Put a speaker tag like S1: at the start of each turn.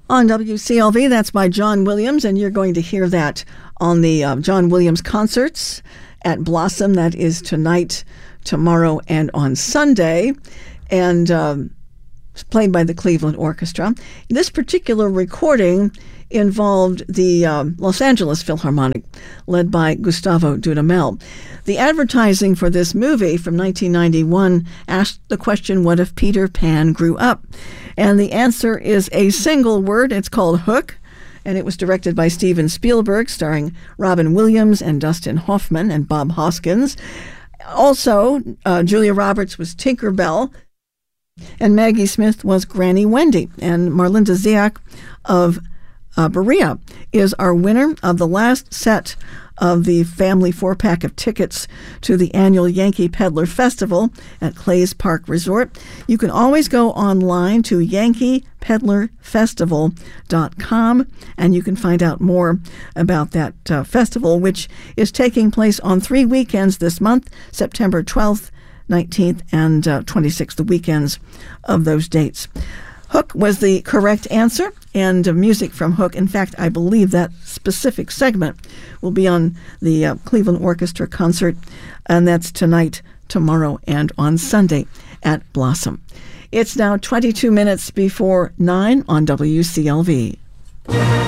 S1: On WCLV, that's by John Williams, and you're going to hear that on the John Williams concerts at Blossom. That is tonight, tomorrow, and on Sunday, and it's played by the Cleveland Orchestra. This particular recording involved the Los Angeles Philharmonic, led by Gustavo Dudamel. The advertising for this movie from 1991 asked the question, what if Peter Pan grew up? And the answer is a single word. It's called Hook, and it was directed by Steven Spielberg, starring Robin Williams and Dustin Hoffman and Bob Hoskins. Also, Julia Roberts was Tinker Bell, and Maggie Smith was Granny Wendy, and Marlinda Ziak of Berea is our winner of the last set of the family 4-pack of tickets to the annual Yankee Peddler Festival at Clay's Park Resort. You can always go online to yankeepeddlerfestival.com, and you can find out more about that festival, which is taking place on 3 weekends this month, September 12th, 19th, and 26th, the weekends of those dates. Hook was the correct answer, and music from Hook. In fact, I believe that specific segment will be on the Cleveland Orchestra concert, and that's tonight, tomorrow, and on Sunday at Blossom. It's now 22 minutes before 9 on WCLV.